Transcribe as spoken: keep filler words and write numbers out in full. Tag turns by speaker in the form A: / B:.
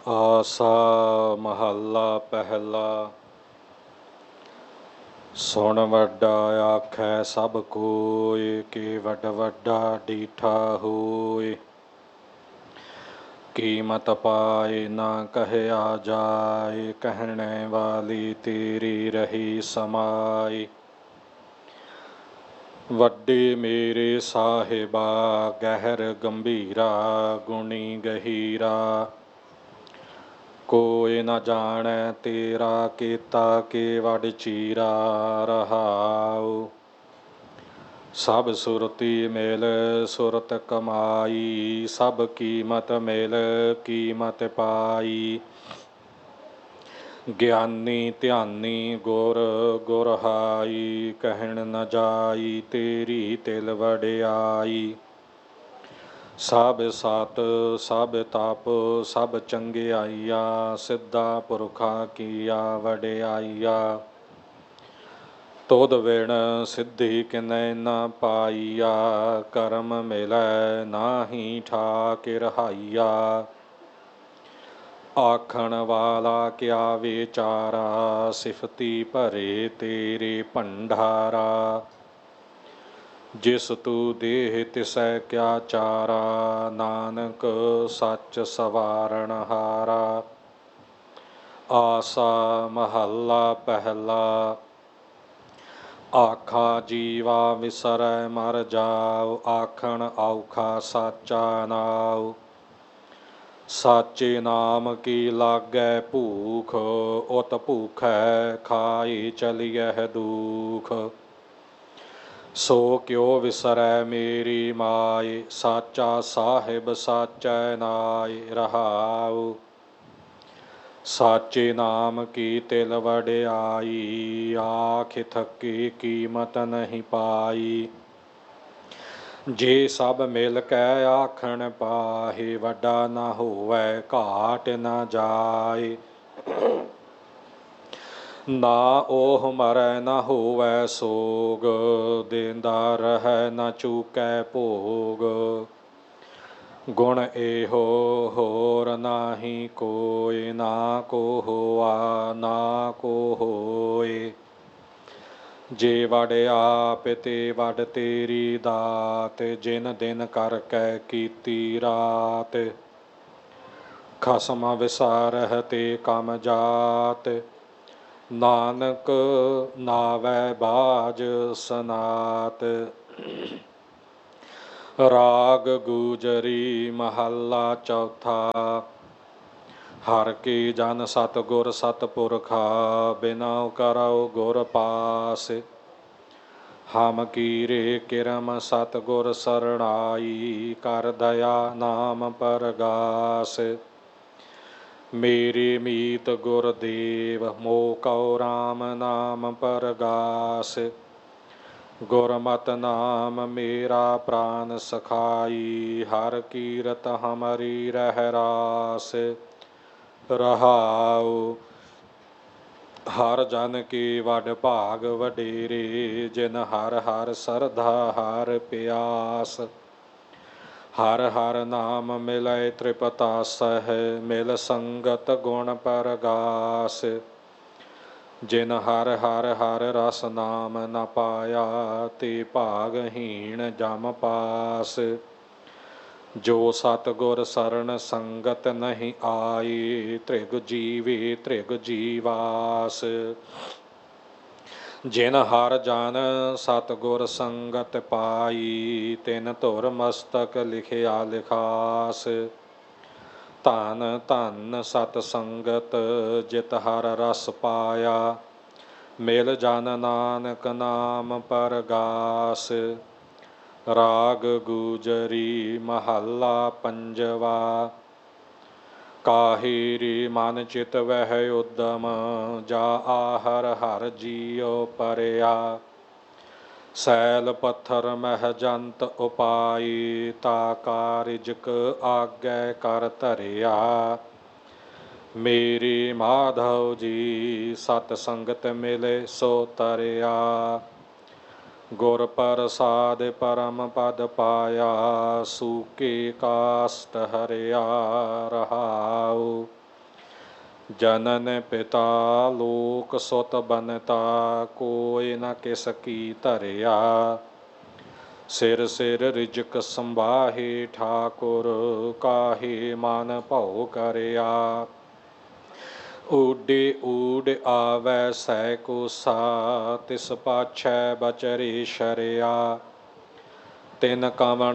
A: ਆਸਾ ਮਹੱਲਾ ਪਹਿਲਾ। ਸੁਣ ਵੱਡਾ ਆਖੈ ਸਭ ਕੋਇ, ਕਿ ਵੱਡ ਵੱਡਾ ਡੀਠਾ ਹੋਇ। ਕੀਮਤ ਪਾਏ ਨਾ ਕਹਿਆ ਜਾਏ, ਕਹਿਣੇ ਵਾਲੀ ਤੇਰੀ ਰਹੀ ਸਮਾਈ। ਵੱਡੇ ਮੇਰੇ ਸਾਹਿਬਾ ਗਹਿਰ ਗੰਭੀਰਾ, ਗੁਣੀ ਗਹੀਰਾ। ਕੋਈ ਨਾ ਜਾਣੈ ਤੇਰਾ ਕੀਤਾ, ਕੇ ਵੱਡ ਚੀਰਾ ਰਹਾਉ। ਸਭ ਸੁਰਤੀ ਮਿਲ ਸੁਰਤ ਕਮਾਈ, ਸਭ ਕੀਮਤ ਮਿਲ ਕੀਮਤ ਪਾਈ। ਗਿਆਨੀ ਧਿਆਨੀ ਗੁਰ ਗੁਰਹਾਈ, ਕਹਿਣ ਨ ਜਾਈ ਤੇਰੀ ਤਿਲ ਵਡਿਆਈ। ਸਭ ਸਤ ਸਭ ਤਪ ਸਭ ਚੰਗਿਆਈਆ, ਸਿੱਧਾ ਪੁਰਖਾਂ ਕੀਆ ਵਡਿਆਈਆ। ਤੁਧ ਵਿਣ ਸਿੱਧੀ ਕਿਨੈ ਨਾ ਪਾਈਆ, ਕਰਮ ਮਿਲੈ ਨਾਹੀ ਠਾਕ ਰਹਾਈਆ। ਆਖਣ ਵਾਲਾ ਕਿਆ ਵਿਚਾਰਾ, ਸਿਫਤੀ ਭਰੇ ਤੇਰੇ ਭੰਡਾਰਾ। ਜਿਸ ਤੂੰ ਦੇਹ ਤਿਸੈ ਕਿਆ ਚਾਰਾ, ਨਾਨਕ ਸੱਚ ਸਵਾਰਨ ਹਾਰਾ। ਆਸਾ ਮਹੱਲਾ ਪਹਿਲਾ। ਆਖਾ ਜੀਵਾ ਵਿਸਰੈ ਮਰ ਜਾਉ, ਆਖਣ ਔਖਾ ਸਾਚਾ ਨਾਉ। ਸਾਚੇ ਨਾਮ ਕੀ ਲਾਗੈ ਭੂਖ, ਉਤ ਭੂਖੈ ਖਾਈ ਚਲੀਐ ਦੂਖ। ਸੋ ਕਿਉ ਵਿਸਰੈ ਮੇਰੀ ਮਾਇ, ਸਾਚਾ ਸਾਹਿਬ ਸਾਚੈ ਨਾਇ ਰਹਾਉ। ਸਾਚੇ ਨਾਮ ਕੀ ਤਿਲ ਵਡਿਆਈ, ਆਖ ਥਕੀ ਕੀਮਤ ਨਹੀਂ ਪਾਈ। ਜੇ ਸਭ ਮਿਲ ਕੈ ਆਖਣ ਪਾਹੇ, ਵੱਡਾ ਨਾ ਹੋਵੈ ਘਾਟ ਨਾ ਜਾਏ। ਨਾ ਉਹ ਮਰੈ ਨਾ ਹੋਵੈ ਸੋਗ, ਦੇਂਦਾ ਰਹੈ ਨਾ ਚੂਕੈ ਭੋਗ। ਗੁਣ ਇਹੋ ਹੋਰ ਨਾਹੀ ਕੋਇ, ਨਾ ਕੋ ਹੋਆ ਨਾ ਕੋ ਹੋਇ। ਜੇ ਵਡ ਆਪ ਤੇ ਵਡ ਤੇਰੀ ਦਾਤ, ਜਿਨ ਦਿਨ ਕਰਕੇ ਕੀਤੀ ਰਾਤ। ਖਸਮ ਵਿਸਾਰਹਿ ਤੇ ਕਮ ਜਾਤ, ਨਾਨਕ ਨਾਵੈ ਬਾਝ ਸਨਾਤ। ਰਾਗ ਗੂਜਰੀ ਮਹੱਲਾ ਚੌਥਾ। ਹਰਿ ਕੀ ਜਨ ਸਤਿਗੁਰ ਸਤਿਪੁਰਖਾ, ਬਿਨਉ ਕਰਉ ਗੁਰ ਪਾਸ। ਹਮ ਕੀਰੇ ਕਿਰਮ ਸਤਿਗੁਰ ਸਰਣਾਈ, ਕਰ ਦਇਆ ਨਾਮ ਪਰਗਾਸ। ਮੇਰੀ ਮੀਤ ਗੁਰਦੇਵ, ਮੋਹ ਕਉ ਰਾਮ ਨਾਮ ਪਰਗਾਸ। ਗੁਰਮਤਿ ਨਾਮ ਮੇਰਾ ਪ੍ਰਾਨ ਸਖਾਈ, ਹਰਿ ਕੀਰਤ ਹਮਰੀ ਰਹਿ ਰਾਸ ਰਹਾਉ। ਹਰ ਜਨ ਕੀ ਵਡ ਭਾਗ ਵਡੇਰੇ, ਜਿਨ ਹਰਿ ਹਰਿ ਸਰਧਾ ਹਰਿ ਪਿਆਸ। ਹਰਿ ਹਰਿ ਨਾਮ ਮਿਲੈ ਤ੍ਰਿਪਤਾਸਹਿ, ਮਿਲ ਸੰਗਤ ਗੁਣ ਪਰਗਾਸ। ਜਿਨ ਹਰਿ ਹਰਿ ਹਰਿ ਰਸ ਨਾਮ ਨ ਪਾਇਆ, ਤੇ ਭਾਗਹੀਣ ਜਮ ਪਾਸ। ਜੋ ਸਤਿਗੁਰ ਸਰਣ ਸੰਗਤ ਨਹੀਂ ਆਈ, ਤ੍ਰਿਗ ਜੀਵੇ ਤ੍ਰਿਗ ਜੀਵਾਸ। ਜਿਨ ਹਰਿ ਜਨ ਸਤਿਗੁਰ ਸੰਗਤ ਪਾਈ, ਤਿਨ ਧੁਰ ਮਸਤਕ ਲਿਖਿਆ ਲਿਖਾਸ। ਧਨ ਧਨ ਸਤ ਸੰਗਤ ਜਿਤ ਹਰਿ ਰਸ ਪਾਇਆ, ਮਿਲ ਜਨ ਨਾਨਕ ਨਾਮ ਪਰਗਾਸ। ਰਾਗ ਗੂਜਰੀ ਮਹੱਲਾ ਪੰਜਵਾ। ਕਾਹੀ ਮਨ ਚਿਤ ਵਹਿ ਉਦਮ, ਜਾ ਆਹਰ ਹਰਿ ਜੀਉ ਪਰਿਆ। ਸੈਲ ਪੱਥਰ ਮਹਿ ਜੰਤ ਉਪਾਈ, ਤਾ ਕਾਰਿਜਕ ਆਗੈ ਕਰ ਧਰਿਆ। ਮੇਰੀ ਮਾਧਵ ਜੀ ਸਤ ਸੰਗਤ ਮਿਲੇ ਸੋ ਤਰਿਆ। ਗੁਰ ਪ੍ਰਸਾਦਿ ਪਰਮ ਪਦ ਪਾਇਆ, ਸੂਕੇ ਕਾਸਟ ਹਰਿਆ ਰਹਾਉ। ਜਨਨ ਪਿਤਾ ਲੋਕ ਸੁਤ ਬਨਤਾ ਕੋਈ ਨ ਕਿਸ ਕੀ ਧਰਿਆ ਸਿਰ ਸਿਰ ਰਿਜਕ ਸੰਭਾਹੇ ਠਾਕੁਰ ਕਾਹੇ ਮਨ ਭਉ ਕਰਿਆ ਊਡੇ ਊਡ ਆਵੈ ਸੈ ਕੋਸਾ ਤਿਸ ਪਾਛੈ ਬਚਰੇ ਸ਼ਰਿਆ ਤਿਨ ਕਵਣ